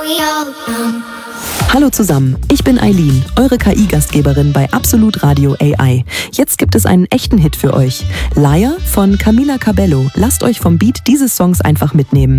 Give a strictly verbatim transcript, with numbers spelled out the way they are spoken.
Hallo zusammen, ich bin Eileen, eure K I-Gastgeberin bei Absolut Radio A I. Jetzt gibt es einen echten Hit für euch. Liar von Camila Cabello. Lasst euch vom Beat dieses Songs einfach mitnehmen.